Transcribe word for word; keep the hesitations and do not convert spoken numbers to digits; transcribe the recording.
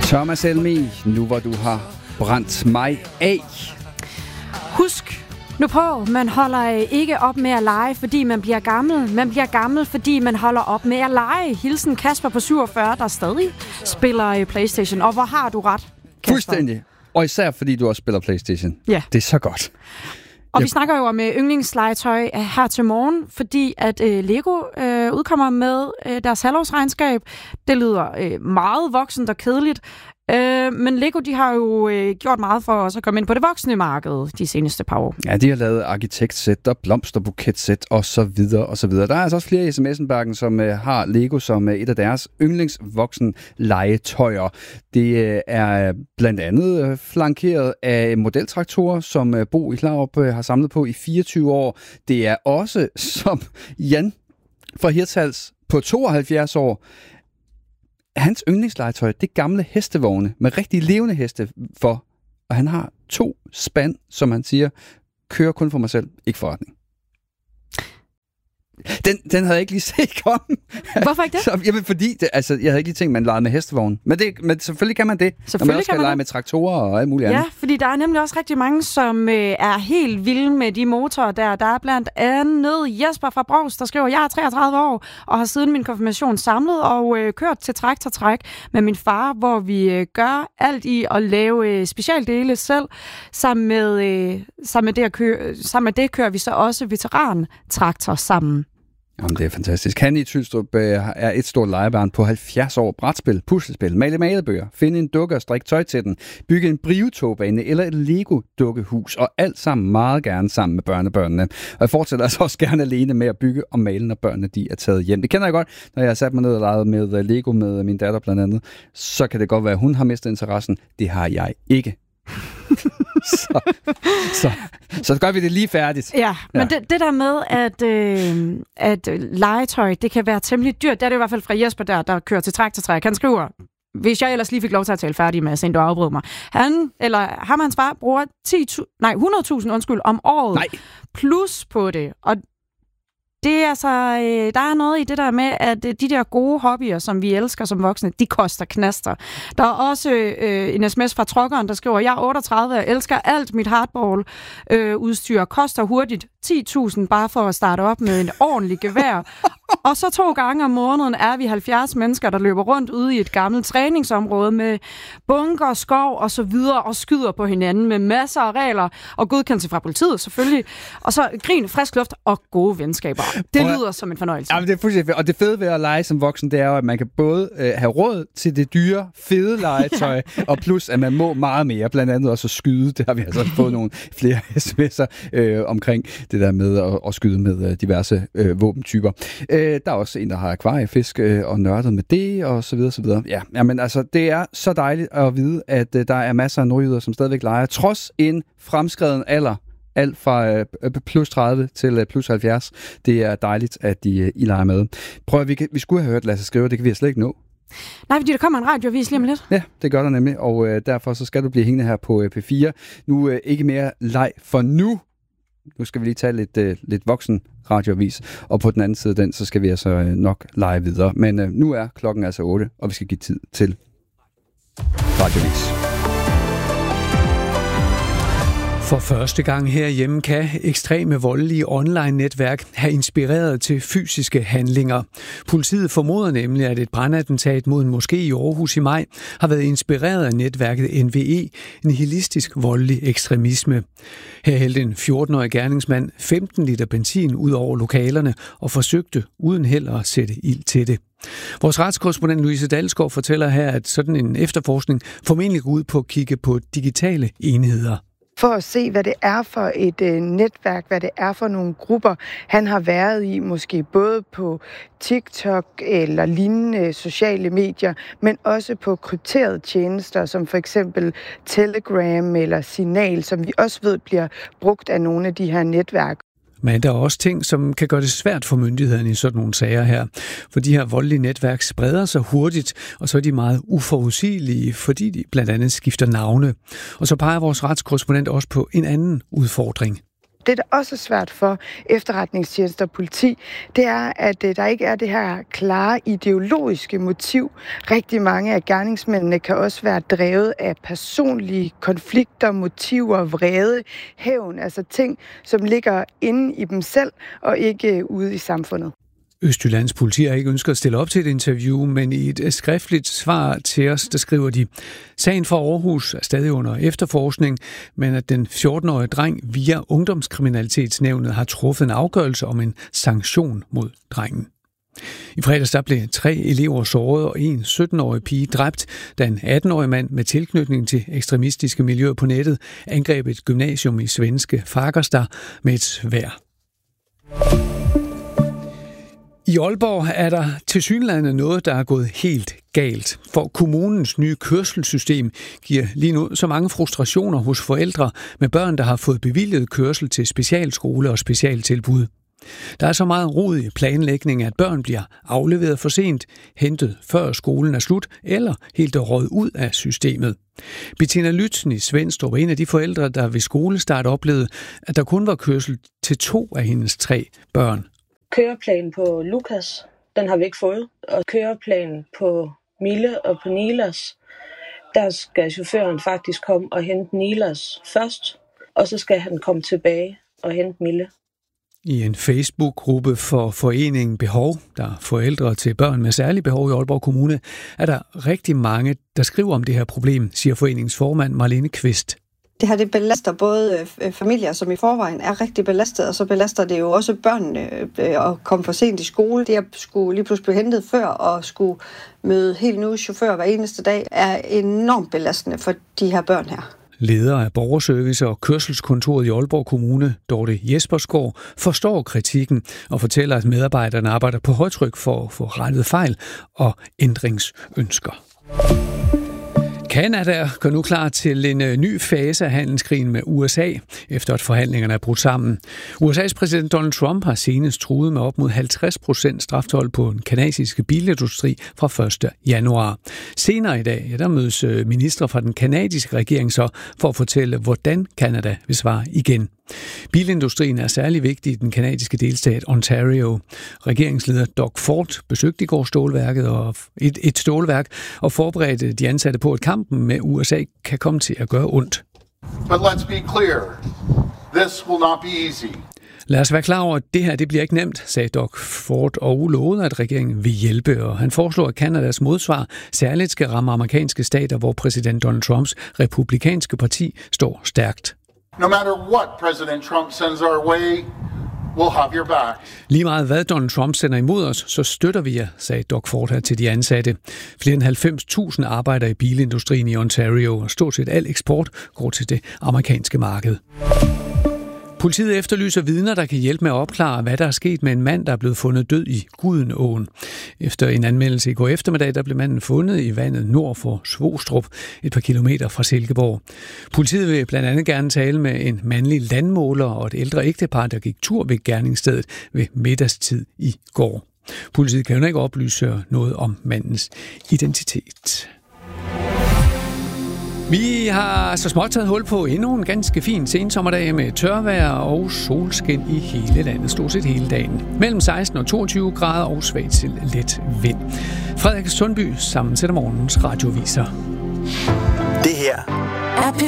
Thomas Helmig, nu hvor du har brændt mig af. Husk nu på, man holder ikke op med at lege, fordi man bliver gammel. Man bliver gammel, fordi man holder op med at lege. Hilsen Kasper på syvogfyrre, der stadig spiller PlayStation. Og hvor har du ret, Kasper? Fuldstændig. Og især fordi du også spiller PlayStation. Ja. Det er så godt. Og yep. Vi snakker jo om yndlingslegetøj her til morgen, fordi at øh, Lego øh, udkommer med øh, deres halvårsregnskab. Det lyder øh, meget voksent og kedeligt, øh, men Lego de har jo øh, gjort meget for os at komme ind på det voksne marked de seneste par år. Ja, de har lavet arkitektsæt og blomsterbuketsæt og så videre og så videre. Der er altså også flere i sms'en-bakken, som øh, har Lego som øh, et af deres yndlingsvoksen legetøjer. Det øh, er blandt andet øh, flankeret af modeltraktorer, som øh, Bo i Klarup øh, har samlet på i fireogtyve år. Det er også, som Jan fra Hirtshals på tooghalvfjerds år, hans yndlingslegetøj, det er gamle hestevogne med rigtig levende heste for. Og han har to spand, som han siger, kører kun for mig selv, ikke forretning. Den, den havde jeg ikke lige set komme. Hvorfor ikke det? Så, jamen, fordi, det, altså, jeg havde ikke lige tænkt, man legede med hestevogn. Men, det, men selvfølgelig kan man det, når man også kan, kan lege med traktorer og alt muligt ja, andet. Ja, fordi der er nemlig også rigtig mange, som øh, er helt vilde med de motorer der. Der er blandt andet Jesper fra Brovs, der skriver, jeg er treogtredive år og har siden min konfirmation samlet og øh, kørt til traktortræk med min far, hvor vi øh, gør alt i at lave øh, specialdele selv. Sammen med, øh, sammen, med det at køre, sammen med det kører vi så også veterantraktor sammen. Jamen, det er fantastisk. Han i Tylstrup øh, er et stort legebarn på halvfjerds år. Brætspil, puslespil, male malebøger, finde en dukke og strikke tøj til den, bygge en brivetogbane eller et Lego-dukkehus, og alt sammen meget gerne sammen med børnebørnene. Og jeg fortsætter altså også gerne alene med at bygge og male, når børnene de er taget hjem. Det kender jeg godt, når jeg har sat mig ned og leget med Lego med min datter blandt andet. Så kan det godt være, at hun har mistet interessen. Det har jeg ikke. så, så, så gør vi det lige færdigt. Ja, men ja. Det, det der med, at, øh, at legetøj, det kan være temmelig dyrt, det er det i hvert fald fra Jesper der, der kører til traktortræk. Han skriver, hvis jeg ellers lige fik lov til at tale færdig med, siden du afbrød mig. Han, eller ham hans far, bruger ti, nej, hundrede tusind undskyld, om året nej. plus på det. Og det er altså, øh, der er noget i det der med, at de der gode hobbyer, som vi elsker som voksne, de koster knaster. Der er også øh, en sms fra truckeren, der skriver, jeg er otteogtredive, jeg elsker alt mit hardball-udstyr, øh, koster hurtigt ti tusind bare for at starte op med en ordentlig gevær. Og så to gange om måneden er vi halvfjerds mennesker, der løber rundt ude i et gammelt træningsområde med bunker, skov og så videre, og skyder på hinanden med masser af regler og godkendelse fra politiet selvfølgelig. Og så grin, frisk luft og gode venskaber. Det lyder og, som en fornøjelse. Ja, men det er fuldstændig fedt. Og det fede ved at lege som voksen, det er jo, at man kan både øh, have råd til det dyre, fede legetøj, ja. Og plus, at man må meget mere. Blandt andet også at skyde. Det har vi altså fået nogle flere sms'er øh, omkring det der med at, at skyde med øh, diverse øh, våbentyper. Øh, der er også en, der har akvariefisk øh, og nørdet med det, og så videre, så videre. Ja, jamen altså, det er så dejligt at vide, at øh, der er masser af nordjyder, som stadigvæk leger, trods en fremskreden alder. Alt fra øh, plus tredive til øh, plus halvfjerds. Det er dejligt, at de, øh, I leger med. Prøv at vi, vi skulle have hørt Lasse skrive, det kan vi slet ikke nå. Nej, fordi der kommer en radioavis lige om lidt. Ja, det gør der nemlig, og øh, derfor så skal du blive hængende her på øh, P fire. Nu øh, ikke mere leg for nu. Nu skal vi lige tage lidt, øh, lidt voksen radioavis, og på den anden side den, så skal vi altså øh, nok lege videre. Men øh, nu er klokken altså otte, og vi skal give tid til radioavis. For første gang herhjemme kan ekstreme voldelige online-netværk have inspireret til fysiske handlinger. Politiet formoder nemlig, at et brandattentat mod en moské i Aarhus i maj har været inspireret af netværket N V E, nihilistisk voldelig ekstremisme. Her hældte en fjorten-årig gerningsmand femten liter benzin ud over lokalerne og forsøgte uden held at sætte ild til det. Vores retskorrespondent Louise Dalsgaard fortæller her, at sådan en efterforskning formentlig går ud på at kigge på digitale enheder. For at se, hvad det er for et øh, netværk, hvad det er for nogle grupper, han har været i, måske både på TikTok eller lignende sociale medier, men også på krypterede tjenester, som for eksempel Telegram eller Signal, som vi også ved bliver brugt af nogle af de her netværk. Men der er også ting, som kan gøre det svært for myndighederne i sådan nogle sager her. For de her voldelige netværk spreder sig hurtigt, og så er de meget uforudsigelige, fordi de blandt andet skifter navne. Og så peger vores retskorrespondent også på en anden udfordring. Det, der også er svært for efterretningstjenester og politi, det er, at der ikke er det her klare ideologiske motiv. Rigtig mange af gerningsmændene kan også være drevet af personlige konflikter, motiver, vrede, hævn, altså ting, som ligger inde i dem selv og ikke ude i samfundet. Østjyllands politi har ikke ønsket at stille op til et interview, men i et skriftligt svar til os, der skriver de, sagen fra Aarhus er stadig under efterforskning, men at den fjorten-årige dreng via Ungdomskriminalitetsnævnet har truffet en afgørelse om en sanktion mod drengen. I fredags der blev tre elever såret og en sytten-årig pige dræbt, da en atten-årig mand med tilknytning til ekstremistiske miljøer på nettet angreb et gymnasium i svenske Fagersta med et sværd. I Aalborg er der tilsyneladende noget, der er gået helt galt. For kommunens nye kørselssystem giver lige nu så mange frustrationer hos forældre med børn, der har fået bevilget kørsel til specialskole og specialtilbud. Der er så meget rod i planlægningen, at børn bliver afleveret for sent, hentet før skolen er slut, eller helt røget ud af systemet. Bettina Lytzen i Svendstrup er en af de forældre, der ved skolestart oplevede, at der kun var kørsel til to af hendes tre børn. Køreplanen på Lukas, den har vi ikke fået. Og køreplanen på Mille og på Nilas, der skal chaufføren faktisk komme og hente Nilas først, og så skal han komme tilbage og hente Mille. I en Facebook-gruppe for foreningen Behov, der er forældre til børn med særlige behov i Aalborg Kommune, er der rigtig mange, der skriver om det her problem, siger foreningens formand Marlene Kvist. Det her det belaster både familier, som i forvejen er rigtig belastet, og så belaster det jo også børnene at komme for sent i skole. Det at skulle lige pludselig blive hentet før og skulle møde helt nye chauffører hver eneste dag, er enormt belastende for de her børn her. Leder af borgerservice og kørselskontoret i Aalborg Kommune, Dorte Jespersgaard, forstår kritikken og fortæller, at medarbejderne arbejder på højtryk for at få rettet fejl og ændringsønsker. Canada går nu klar til en ny fase af handelskrigen med U S A, efter at forhandlingerne er brudt sammen. U S A's præsident Donald Trump har senest truet med op mod halvtreds procent straftold på den kanadiske bilindustri fra første januar. Senere i dag, ja, der mødes ministre fra den kanadiske regering så for at fortælle, hvordan Canada vil svare igen. Bilindustrien er særlig vigtig i den kanadiske delstat Ontario. Regeringsleder Doug Ford besøgte i går stålværket og et, et stålværk og forberedte de ansatte på, at kampen med U S A kan komme til at gøre ondt. But let's be clear. This will not be easy. Lad os være klar over, at det her det bliver ikke nemt, sagde Doug Ford og lovede, at regeringen vil hjælpe. Og han foreslår, at Kanadas modsvar særligt skal ramme amerikanske stater, hvor præsident Donald Trumps republikanske parti står stærkt. No matter what President Trump sends our way, we'll have your back. Lige meget hvad Donald Trump sender imod os, så støtter vi jer, sagde Doug Ford her til de ansatte. Flere end halvfems tusind arbejder i bilindustrien i Ontario, og stort set al eksport går til det amerikanske marked. Politiet efterlyser vidner, der kan hjælpe med at opklare, hvad der er sket med en mand, der er blevet fundet død i Gudenåen. Efter en anmeldelse i går eftermiddag, der blev manden fundet i vandet nord for Svostrup, et par kilometer fra Silkeborg. Politiet vil blandt andet gerne tale med en mandlig landmåler og et ældre ægtepar, der gik tur ved gerningsstedet ved middagstid i går. Politiet kan jo ikke oplyse noget om mandens identitet. Vi har så småt taget hul på endnu en ganske fin sensommerdag med tørvejr og solskin i hele landet, stort set hele dagen. Mellem seksten og toogtyve grader og svagt til let vind. Frederik Sundby sammensætter morgens radioviser. Det her er P